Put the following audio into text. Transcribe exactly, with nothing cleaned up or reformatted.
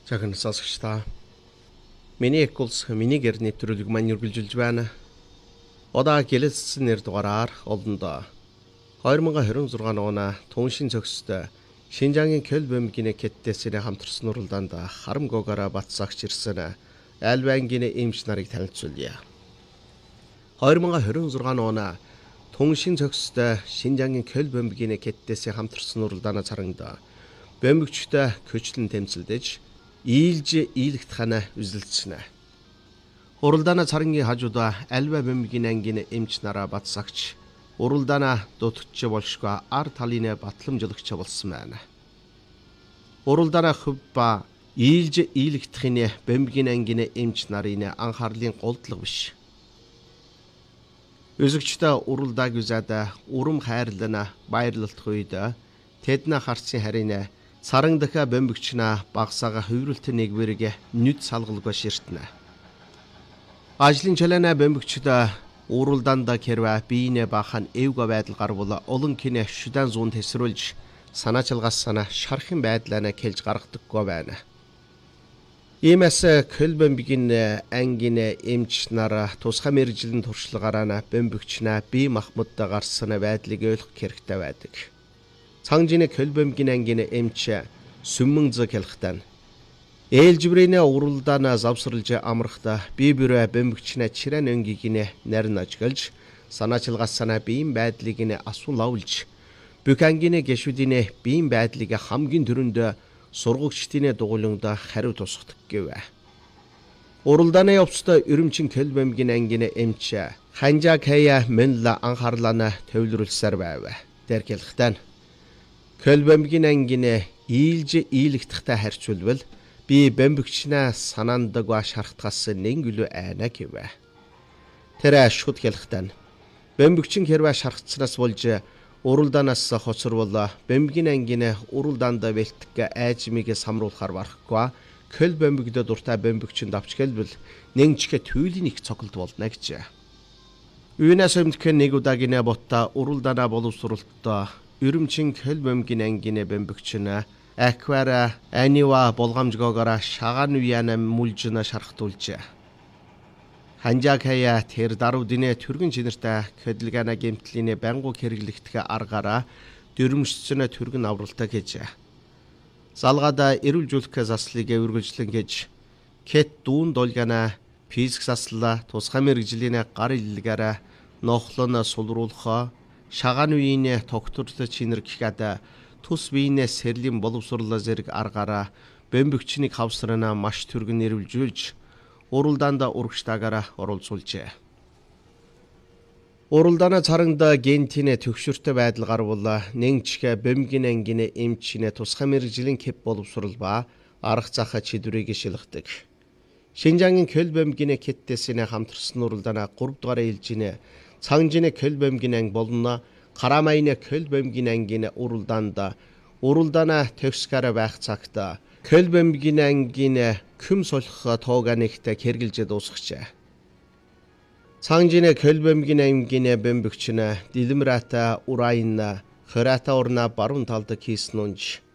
Жаахан сонсогч та. Миний их улс миний гэр нэвтрүүлэг маань үргэлжилж байна. Одаа гэлэлцсэн нэр дугаараар олондоо хоёр мың двадцать шесть оны түншин цогцтой Шинжаангийн Көлбөмбөгийн кэттесийн хамтарсан уралдаанд харамгоогаараа батсагч ирсэн Альбангийн эмч нарыг танилцуулъя. хоёр мың двадцать шесть оны түншин цогцтой Шинжаангийн Көлбөмбөгийн кэттесийн хамтарсан уралдааны царанд бөмбөгчтэй көчлөн тэмцэлдэж ийлж ийлэгт хана үзэлцэнэ. Уралдааны царангийн хажуудаа Альба бөмбөгийн ангийн эмч нараа батсагч уралдаана дутгч болшгүй ар талын батламжлагч болсон байна. Уралдаана хөв ба ийлж ийлэгдэхин бөмбөгийн ангийн эмч нарын анхаарлын голдлого биш. Үзэгчтэй уралдааг үзээд урам хайрлана баярлалт үед тэдний харцын харин царан дахиа бөмбөгчнө багсаага хувирлт нэгвэрэг нүд салгалгүй ширтнэ. Ажлын чалана бөмбөгчдө уралдаанд кэрвэ биенэ бахан эвга байдал гарвал олон кинэ шүдэн зүүн тесрүүлж санаачилгаас санаа шархин байдлаа кэлж гаргадаггүй байна. Иймээс Көлбөмбөгийн ангийн эмч нар тусгай мэргэжлийн туршлагаараа бөмбөгчнө бие махбодтой гарсан байдлыг ойлгох хэрэгтэй байдаг. Цангжины Көлбөмбөгийн ангийн эмч сүмэн зэг хэлхтэн ээлжбэрийн уралдаана завсарлж амрахта бие бүрэ бөмбөгчнө чирэн өнгигийн нарин ажиглаж санаачилгаас санаа биеийн байдлыг нь асуун лавлж бүх ангийн гişүүдийн биеийн байдлыг хамгийн түрүүнд сургагчдын дугуйлангад хариу тусгадаг гэв. Уралдааны явцад Өрөмчин Көлбөмбөгийн ангийн эмч Ханжа Кая Мэнла анхаарлаа төвлөрүүлсээр байв. Дэргэлхтэн Көлбөмбөгийн ангийн ийлж ийлэгдэхтэй харьцуулбал би бөмбөгчнө санаандаг ба шархтгаас нэнгүлүү айна гэв. Тэр шууд хэлэхтэн бөмбөгчин хэрвээ шархтснаас болж уралдаанаас хоцорвол бөмбөгийн ангийн уралдаанд бэлтгэх айжмыг самруулахар барахгүй Көлбөмбөгдө дуртай бөмбөгчин давч гэлбэл нэнчгэ түйлийн их цоглд болно гэж. Үүнээс өмнөх нэг удаагийн ботта уралдаана боловсруулалтаа Өрөмчин Көлбөмбөгийн ангийн бөмбөгчнө аквара анива болгоомжгоогоор шагаан үеана мүлжнэ шархтуулж. Ханжаакая тэр даруудын түргэн чинэртэй хөдөлгөөний гэмтлийн бангу хэрэглэгдэх аргаараа дөрмөсцөн түргэн авралтай гэж. Залгада эрүүлжүүлэх заслыг үргэлжлэн гэж кет дүүн долгана физик заслаа тусгай мэргэжлийн гар илгээрээ нохлон сулруулах шагаан үеийн тогтвортой чинэр гэхэд тус биенээ сэрлийн боловсруулал зэрэг аргаараа бөмбөгчнийг хавсрана маш түргэн нэрвэлжүүлж уралдаанд урагштаагаараа оролцуулжээ. Уралдааны царанд гентийн төгшөртэй байдал гарвал нэнчгэ бөмбөгийн ангийн эмчнэ тусгай мэргэжлийн кеп боловсрал ба арга зах чидвэрийг шилгдэг. Шинжаангийн Көлбөмбөгийн кэттесийн хамтарсан уралдаана гурав дугаар ээлжийн Цангжины Көлбөмбөгийн анги болон Карамайны Көлбөмбөгийн ангийн уралдаанд уралдаана төгсгөр байх цагт Көлбөмбөгийн ангийн күм солих тооганэгт хэрглэж дуусгажээ. Цангжины Көлбөмбөгийн ангийн бөмбөгчнө Дилмрата Урайна Хората орна баруун талд хийсэн унж